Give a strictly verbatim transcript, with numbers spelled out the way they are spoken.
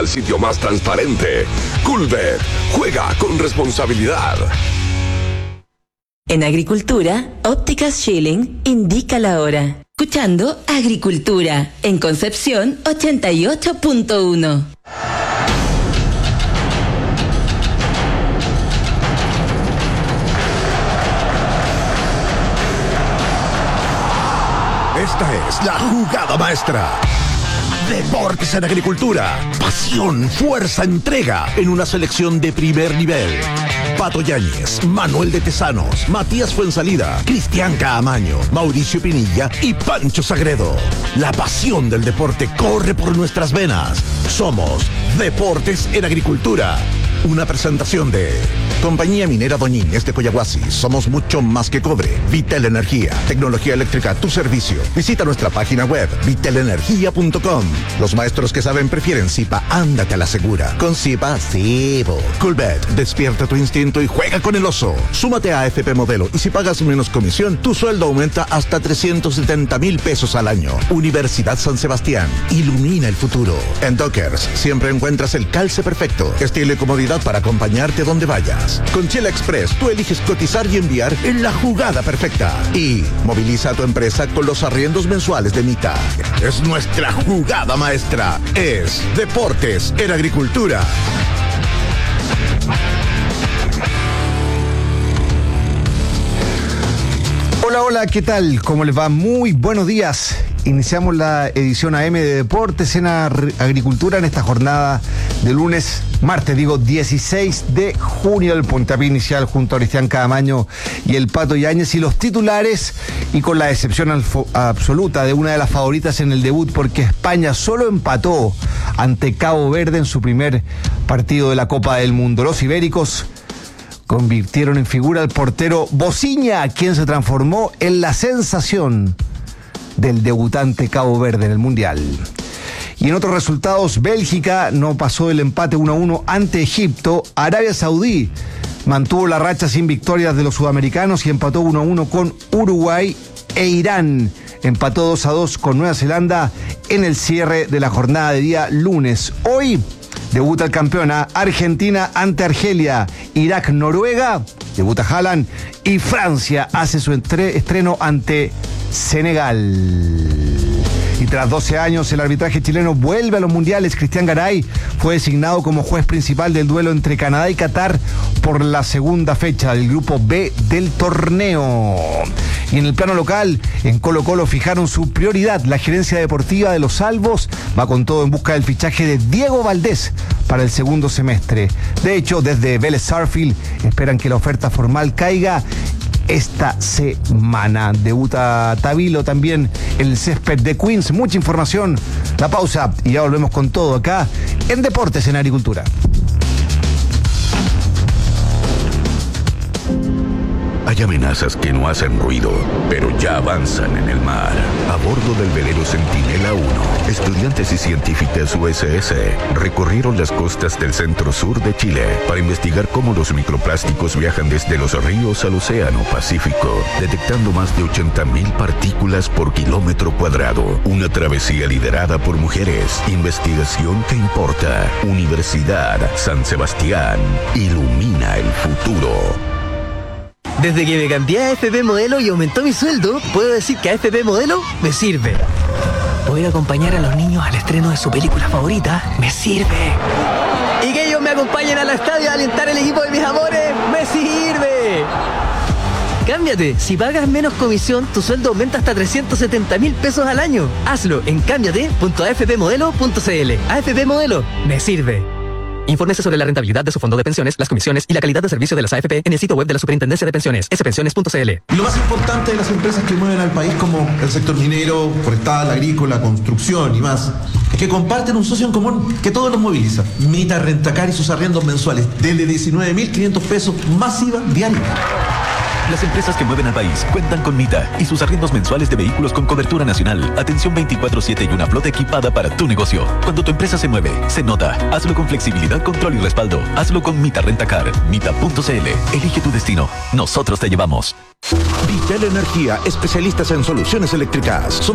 al sitio más transparente. Coolbet, juega con responsabilidad. En Agricultura, Ópticas Schilling indica la hora. Escuchando Agricultura, en Concepción ochenta y ocho punto uno. Esta es la jugada maestra. Deportes en Agricultura. Pasión, fuerza, entrega en una selección de primer nivel. Pato Yáñez, Manuel de Tesanos, Matías Fuensalida, Cristian Caamaño, Mauricio Pinilla y Pancho Sagredo. La pasión del deporte corre por nuestras venas. Somos Deportes en Agricultura. Una presentación de Compañía Minera Doñínez de Coyahuasi. Somos mucho más que cobre. Vitel Energía, tecnología eléctrica a tu servicio. Visita nuestra página web vitel energía punto com. Los maestros que saben prefieren Zipa. Ándate a la segura. Con Zipa, sí. Coolbet, despierta tu instinto y juega con el oso. Súmate a A F P Modelo y si pagas menos comisión, tu sueldo aumenta hasta trescientos setenta mil pesos al año. Universidad San Sebastián. Ilumina el futuro. En Dockers siempre encuentras el calce perfecto. Estilo y comodidad para acompañarte donde vayas. Con Chile Express, tú eliges cotizar y enviar en la jugada perfecta. Y moviliza a tu empresa con los arriendos mensuales de Mita. Es nuestra jugada maestra. Es Deportes en Agricultura. Hola, hola, ¿qué tal? ¿Cómo les va? Muy buenos días. Iniciamos la edición A M de Deportes en Agricultura en esta jornada de lunes, martes, digo, dieciséis de junio, el puntapié inicial junto a Cristian Caamaño y el Pato Yáñez y los titulares, y con la excepción alfo- absoluta de una de las favoritas en el debut, porque España solo empató ante Cabo Verde en su primer partido de la Copa del Mundo. Los ibéricos convirtieron en figura al portero Bociña, quien se transformó en la sensación del debutante Cabo Verde en el Mundial. Y en otros resultados, Bélgica no pasó el empate uno a uno ante Egipto. Arabia Saudí mantuvo la racha sin victorias de los sudamericanos y empató uno a uno con Uruguay, e Irán empató dos a dos con Nueva Zelanda en el cierre de la jornada de día lunes. Hoy debuta el campeón, a Argentina ante Argelia, Irak, Noruega, debuta Haaland, y Francia hace su entre- estreno ante Senegal. Y tras doce años, el arbitraje chileno vuelve a los mundiales. Cristian Garay fue designado como juez principal del duelo entre Canadá y Qatar por la segunda fecha del grupo B del torneo. Y en el plano local, en Colo Colo fijaron su prioridad. La gerencia deportiva de los Albos va con todo en busca del fichaje de Diego Valdés para el segundo semestre. De hecho, desde Vélez Sarsfield esperan que la oferta formal caiga esta semana. Debuta Tavilo también en el césped de Queens. Mucha información. La pausa y ya volvemos con todo acá en Deportes en Agricultura. Hay amenazas que no hacen ruido, pero ya avanzan en el mar. A bordo del velero Centinela uno, estudiantes y científicas U S S recorrieron las costas del centro-sur de Chile para investigar cómo los microplásticos viajan desde los ríos al océano Pacífico, detectando más de ochenta mil partículas por kilómetro cuadrado. Una travesía liderada por mujeres. Investigación que importa. Universidad San Sebastián. Ilumina el futuro. Desde que me cambié a A F P Modelo y aumentó mi sueldo, puedo decir que A F P Modelo me sirve. Poder acompañar a los niños al estreno de su película favorita me sirve. Y que ellos me acompañen al estadio a alentar el equipo de mis amores me sirve. Cámbiate. Si pagas menos comisión, tu sueldo aumenta hasta trescientos setenta mil pesos al año. Hazlo en cámbiate punto a f p modelo punto c l. A F P Modelo me sirve. Infórmese sobre la rentabilidad de su fondo de pensiones, las comisiones y la calidad de servicio de las A F P en el sitio web de la Superintendencia de Pensiones, s pensiones punto c l. Y lo más importante de las empresas que mueven al país, como el sector minero, forestal, agrícola, construcción y más, es que comparten un socio en común que todos los moviliza. Mita Rentacar y sus arriendos mensuales desde diecinueve mil quinientos pesos masiva diaria. Las empresas que mueven al país cuentan con Mita y sus arriendos mensuales de vehículos con cobertura nacional, atención veinticuatro siete y una flota equipada para tu negocio. Cuando tu empresa se mueve, se nota. Hazlo con flexibilidad, control y respaldo. Hazlo con Mita Rentacar. Mita punto c l. Elige tu destino. Nosotros te llevamos. Vitel Energía, especialistas en soluciones eléctricas.